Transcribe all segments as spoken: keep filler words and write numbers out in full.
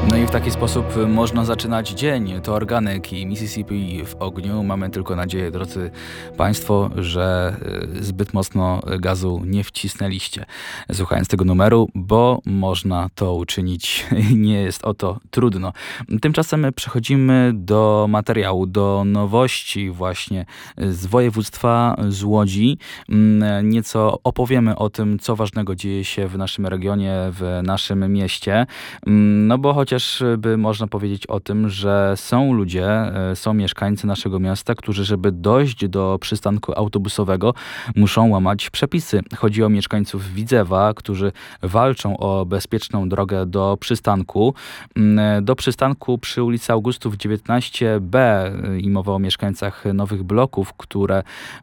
No i w taki sposób można zaczynać dzień. To Organek i Mississippi w ogniu. Mamy tylko nadzieję, drodzy Państwo, że zbyt mocno gazu nie wcisnęliście, słuchając tego numeru, bo można to uczynić. Nie jest o to trudno. Tymczasem przechodzimy do materiału, do nowości właśnie z województwa, z Łodzi. Nieco opowiemy o tym, co ważnego dzieje się w naszym regionie, w naszym mieście. No bo chociaż by można powiedzieć o tym, że są ludzie, są mieszkańcy naszego miasta, którzy, żeby dojść do przystanku autobusowego, muszą łamać przepisy. Chodzi o mieszkańców Widzewa, którzy walczą o bezpieczną drogę do przystanku. Do przystanku przy ulicy Augustów dziewiętnaście B i mowa o mieszkańcach nowych bloków, które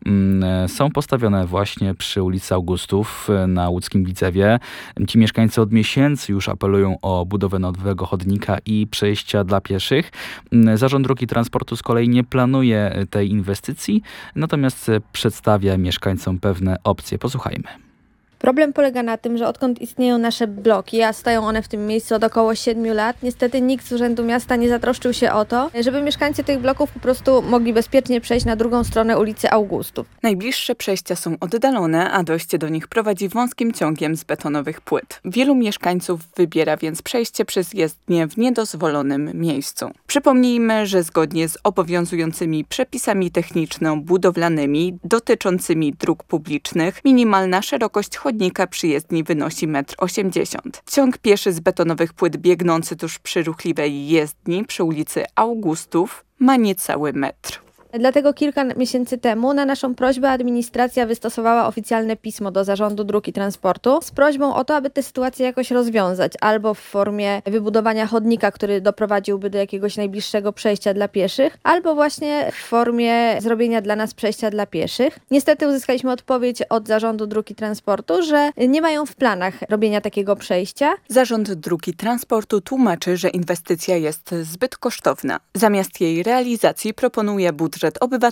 są postawione właśnie przy ulicy Augustów na łódzkim Widzewie. Ci mieszkańcy od miesięcy już apelują o budowę nowego chodnika i przejścia dla pieszych. Zarząd Dróg i Transportu z kolei nie planuje tej inwestycji, natomiast przedstawia mieszkańcom pewne opcje. Posłuchajmy. Problem polega na tym, że odkąd istnieją nasze bloki, a stoją one w tym miejscu od około siedmiu lat, niestety nikt z Urzędu Miasta nie zatroszczył się o to, żeby mieszkańcy tych bloków po prostu mogli bezpiecznie przejść na drugą stronę ulicy Augustów. Najbliższe przejścia są oddalone, a dojście do nich prowadzi wąskim ciągiem z betonowych płyt. Wielu mieszkańców wybiera więc przejście przez jezdnię w niedozwolonym miejscu. Przypomnijmy, że zgodnie z obowiązującymi przepisami techniczno-budowlanymi dotyczącymi dróg publicznych, minimalna szerokość chodnika przy jezdni wynosi metr osiemdziesiąt. Ciąg pieszy z betonowych płyt biegnący tuż przy ruchliwej jezdni przy ulicy Augustów ma niecały metr. Dlatego kilka miesięcy temu na naszą prośbę administracja wystosowała oficjalne pismo do Zarządu Dróg i Transportu z prośbą o to, aby tę sytuację jakoś rozwiązać, albo w formie wybudowania chodnika, który doprowadziłby do jakiegoś najbliższego przejścia dla pieszych, albo właśnie w formie zrobienia dla nas przejścia dla pieszych. Niestety uzyskaliśmy odpowiedź od Zarządu Dróg i Transportu, że nie mają w planach robienia takiego przejścia. Zarząd Dróg i Transportu tłumaczy, że inwestycja jest zbyt kosztowna. Zamiast jej realizacji proponuje budżet obywatelski